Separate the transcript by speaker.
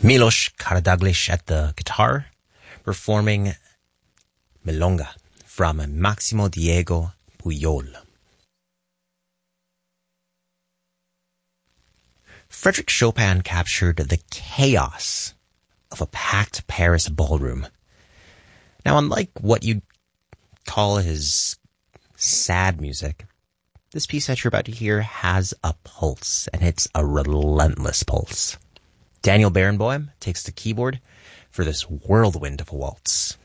Speaker 1: Milos Karadzic at the guitar, performing Milonga from Maximo Diego Puyol. Frédéric Chopin captured the chaos of a packed Paris ballroom. Now, unlike what you'd call his sad music, this piece that you're about to hear has a pulse, and it's a relentless pulse. Daniel Barenboim takes the keyboard for this whirlwind of a waltz.